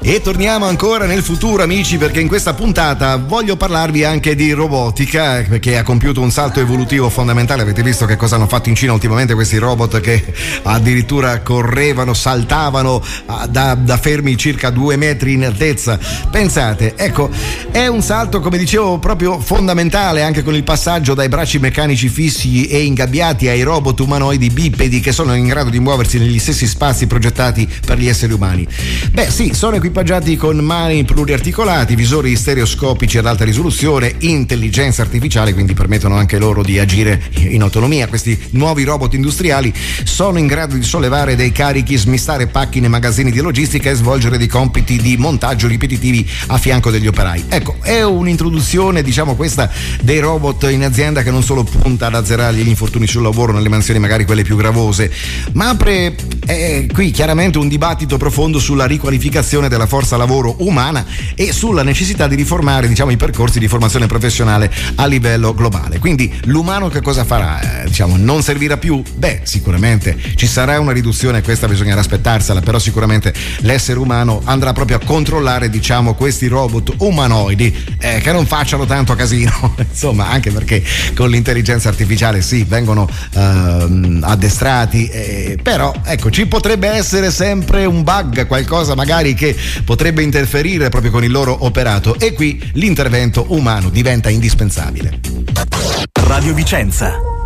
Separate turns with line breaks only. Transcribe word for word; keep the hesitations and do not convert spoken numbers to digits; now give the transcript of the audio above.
E torniamo ancora nel futuro, amici, perché in questa puntata voglio parlarvi anche di robotica, perché ha compiuto un salto evolutivo fondamentale. Avete visto che cosa hanno fatto in Cina ultimamente questi robot che addirittura correvano, saltavano da, da fermi circa due metri in altezza. Pensate, ecco, è un salto, come dicevo, proprio fondamentale, anche con il passaggio dai bracci meccanici fissi e ingabbiati ai robot umanoidi bipedi che sono in grado di muoversi negli stessi spazi progettati per gli esseri umani. Beh sì, sono equipaggiati con mani pluriarticolati, visori stereoscopici ad alta risoluzione, intelligenza artificiale, quindi permettono anche loro di agire in autonomia. Questi nuovi robot industriali sono in grado di sollevare dei carichi, smistare pacchi nei magazzini di logistica e svolgere dei compiti di montaggio ripetitivi a fianco degli operai. Ecco, è un'introduzione, diciamo questa, dei robot in azienda che non solo punta ad azzerare gli infortuni sul lavoro nelle mansioni magari quelle più gravose, ma apre eh, qui chiaramente un dibattito profondo sulla riqualificazione della forza lavoro umana e sulla necessità di riformare, diciamo, i percorsi di formazione professionale a livello globale. Quindi l'umano che cosa farà? Eh, diciamo, non servirà più? Beh, sicuramente ci sarà una riduzione, questa bisognerà aspettarsela, però sicuramente l'essere umano andrà proprio a controllare, diciamo, questi robot umanoidi eh, che non facciano tanto casino, insomma, anche perché con l'intelligenza artificiale sì, vengono ehm, addestrati, eh, però ecco, ci potrebbe essere sempre un bug, qualcosa magari che potrebbe interferire proprio con il loro operato, e qui l'intervento umano diventa indispensabile.
Radio Vicenza.